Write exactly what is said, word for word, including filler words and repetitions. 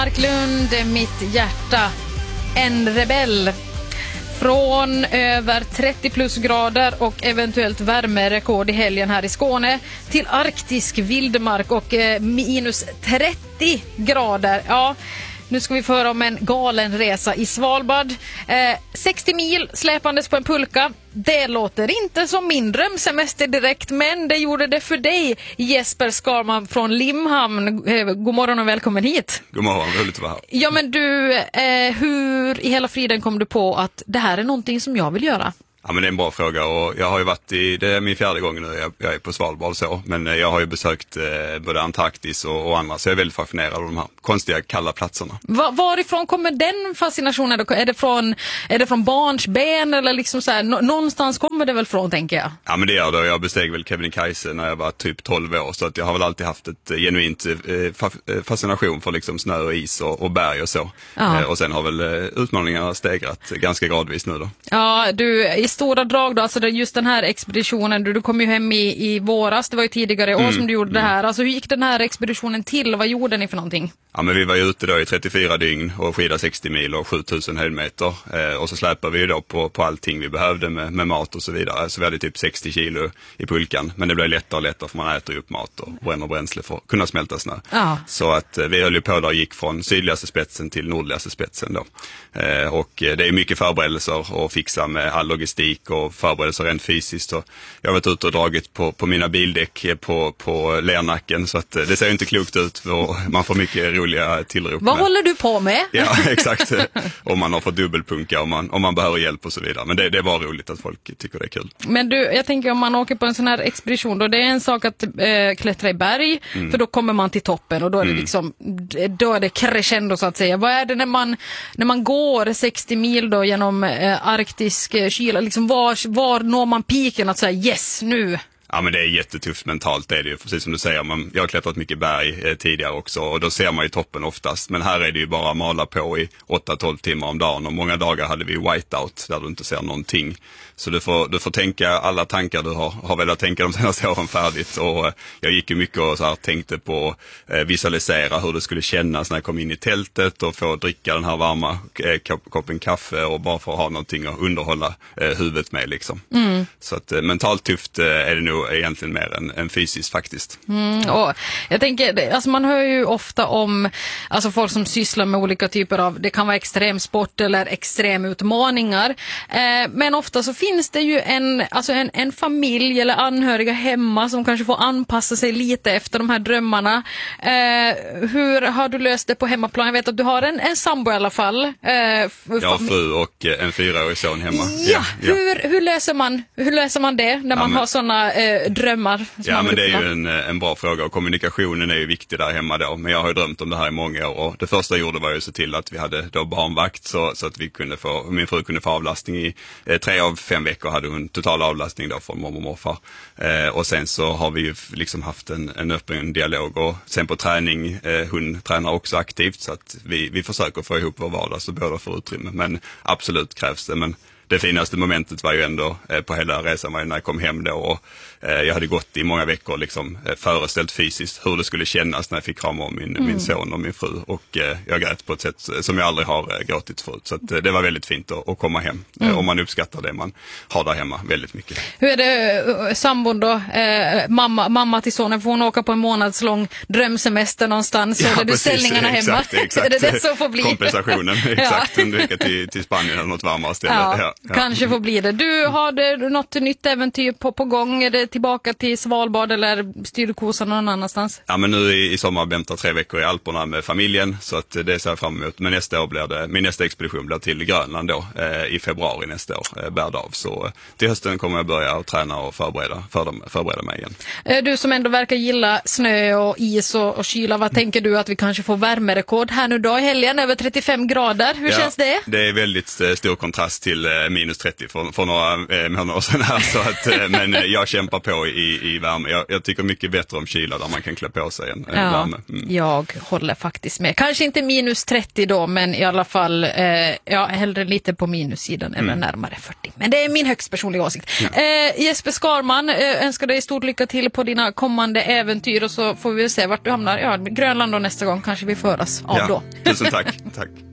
Marklund, mitt hjärta, en rebell. Från över trettio plusgrader och eventuellt värmerekord i helgen här i Skåne till arktisk vildmark och eh, minus trettio grader. Ja, nu ska vi föra om en galen resa i Svalbard. Eh, sextio mil släpandes på en pulka. Det låter inte som min drömsemester direkt, men det gjorde det för dig, Jesper Skarman från Limhamn. Eh, god morgon och välkommen hit. God morgon, roligt att vara här. Ja, men du, eh, hur i hela friden kom du på att det här är någonting som jag vill göra? Ja, men det är en bra fråga och jag har ju varit i, det är min fjärde gång nu, jag, jag är på Svalbard så, men jag har ju besökt eh, både Antarktis och, och andra, så jag är väldigt fascinerad av de här konstiga kalla platserna. Va, varifrån kommer den fascinationen då? Är det från, är det från barnsben eller liksom så här, nå, någonstans kommer det väl från, tänker jag? Ja, men det gör det. Jag besteg väl Kebnekaise när jag var typ tolv år, så att jag har väl alltid haft ett genuint eh, fa- fascination för liksom snö och is och, och berg och så. Eh, och sen har väl eh, utmaningarna stegrat ganska gradvis nu då. Ja, du, i stora drag då, alltså det, just den här expeditionen, du, du kom ju hem i, i våras, det var ju tidigare år mm, som du gjorde mm. det här. Alltså hur gick den här expeditionen till? Vad gjorde ni för någonting? Ja, men vi var ju ute då i trettiofyra dygn och skidade sextio mil och sjutusen höjdmeter. Eh, och så släpade vi ju då på, på allting vi behövde med, med mat och så vidare. Så vi hade typ sextio kilo i pulkan. Men det blev lättare och lättare för man äter ju upp mat och bränner bränsle för att kunna smälta snö. Ja. Så att eh, vi höll ju på där och gick från sydligaste spetsen till nordligaste spetsen då. Eh, och eh, det är mycket förberedelser och fixa med all logistik och förberedelser rent fysiskt. Och jag har varit ute och dragit på, på mina bildäck på, på Lernacken, så att eh, det ser ju inte klokt ut och man får mycket roliga tillrop. Vad med. håller du på med? Ja, exakt. Om man har fått dubbelpunka, om man, om man behöver hjälp och så vidare. Men det, det var roligt att folk tycker det är kul. Men du, jag tänker om man åker på en sån här expedition då, det är en sak att äh, klättra i berg, mm. för då kommer man till toppen och då är det mm. liksom, då är det crescendo så att säga. Vad är det när man, när man går sextio mil då genom äh, arktisk äh, kyla, liksom var, var når man piken att säga yes, nu? Ja, men det är jättetufft mentalt, det är det ju, precis som du säger. Man, jag har klättrat mycket berg eh, tidigare också och då ser man ju toppen oftast. Men här är det ju bara mala på i åtta tolv timmar om dagen och många dagar hade vi whiteout där du inte ser någonting. Så du får, du får tänka alla tankar du har, har velat tänka de senaste åren färdigt. Och eh, jag gick ju mycket och så här, tänkte på eh, visualisera hur det skulle kännas när jag kom in i tältet och få dricka den här varma eh, koppen kaffe och bara få ha någonting att underhålla eh, huvudet med liksom. Mm. Så att eh, mentalt tufft eh, är det nog egentligen mer än, än fysiskt faktiskt. Mm, och jag tänker, alltså man hör ju ofta om alltså folk som sysslar med olika typer av, det kan vara extremsport eller extremutmaningar, eh, men ofta så finns det ju en, alltså en, en familj eller anhöriga hemma som kanske får anpassa sig lite efter de här drömmarna. Eh, hur har du löst det på hemmaplan? Jag vet att du har en, en sambo i alla fall. Eh, f- jag har fru och en fyraårig son hemma. Ja, ja. Hur, hur, löser man, hur löser man det när man ja, men... har sådana eh, drömmar? Ja, men det är ju en, en bra fråga och kommunikationen är ju viktig där hemma då. Men jag har ju drömt om det här i många år och det första jag gjorde var ju att se till att vi hade då barnvakt så, så att vi kunde få, min fru kunde få avlastning i eh, tre av fem veckor hade hon total avlastning då från mormor och morfar. Eh, och sen så har vi ju liksom haft en, en öppen dialog och sen på träning, eh, hon tränar också aktivt så att vi, vi försöker få ihop vår vardag så båda får utrymme. Men absolut krävs det, men det finaste momentet var ju ändå eh, på hela resan var ju när jag kom hem då och eh, jag hade gått i många veckor liksom eh, föreställt fysiskt hur det skulle kännas när jag fick krama om min, mm. min son och min fru och eh, jag grät på ett sätt som jag aldrig har eh, gråtit förut så att, eh, det var väldigt fint att, att komma hem mm. eh, och man uppskattar det man har där hemma väldigt mycket. Hur är det uh, sambon då? Eh, mamma, mamma till sonen, får hon åka på en månadslång drömsemester någonstans? Ja, eller är det ställningarna hemma? Exakt, exakt. Är det det som får bli? Kompensationen, exakt. Ja. Undvika till, till Spanien eller något varmare ställe. Ja. Ja. Ja. Kanske får bli det. Du, har du något nytt äventyr på, på gång? Är det tillbaka till Svalbard eller styrkosan någon annanstans? Ja, men nu i, i sommar väntar tre veckor i Alperna med familjen så att det ser jag fram emot. Men nästa år blir det, min nästa expedition blir till Grönland då eh, i februari nästa år, eh, Bärdav. Så eh, till hösten kommer jag börja och träna och förbereda, för, förbereda mig igen. Eh, du som ändå verkar gilla snö och is och, och kyla, vad tänker du att vi kanske får värmerekord här nu då i helgen över trettiofem grader? Hur ja, känns det? Det är väldigt eh, stor kontrast till eh, minus trettio för, för några eh, månader sedan här, så att, eh, men eh, jag kämpar på i, i värme. Jag, jag tycker mycket bättre om kyla där man kan klä på sig en, en ja, värme. Mm. Jag håller faktiskt med. Kanske inte minus trettio då, men i alla fall eh, ja, hellre lite på minussidan eller mm. närmare fyrtio. Men det är min högst personliga åsikt. Ja. Eh, Jesper Skarman, eh, önskar dig stort lycka till på dina kommande äventyr och så får vi se vart du hamnar. Ja, Grönland då nästa gång kanske vi föras av ja, då. Tusen tack. Tack.